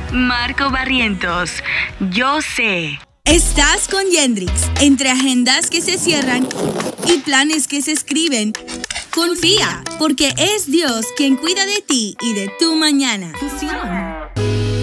Marco Barrientos, yo sé. Estás con Yendrix. Entre agendas que se cierran y planes que se escriben, confía, porque es Dios quien cuida de ti y de tu mañana. Fusión.